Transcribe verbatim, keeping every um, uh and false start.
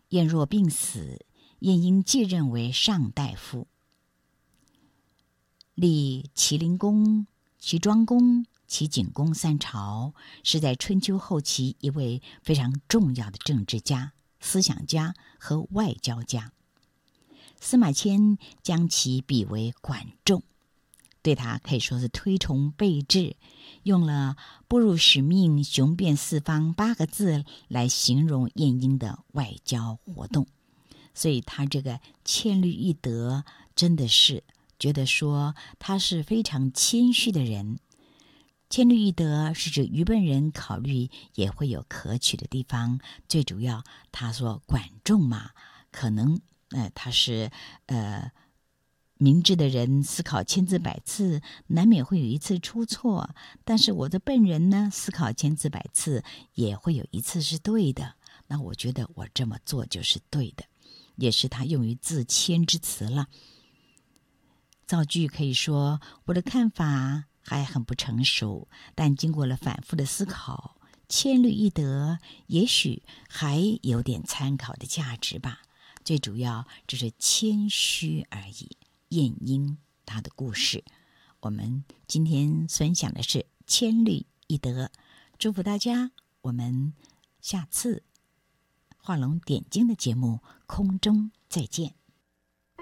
晏若病死，晏婴继任为上大夫，立齐灵公、齐庄公、齐景公三朝，是在春秋后期一位非常重要的政治家、思想家和外交家。司马迁将其比为管仲，对他可以说是推崇备至，用了步入使命、雄辩四方八个字来形容晏婴的外交活动。所以他这个千虑一得，真的是觉得说他是非常谦虚的人。千虑一得是指愚笨人考虑也会有可取的地方，最主要他说管仲嘛，可能呃他是呃明智的人，思考千字百次，难免会有一次出错，但是我的笨人呢，思考千字百次也会有一次是对的，那我觉得我这么做就是对的，也是他用于自谦之词了。造句可以说我的看法还很不成熟，但经过了反复的思考，千虑一得，也许还有点参考的价值吧。最主要只是谦虚而已。晏婴他的故事，我们今天分享的是千虑一得。祝福大家，我们下次画龙点睛的节目空中再见。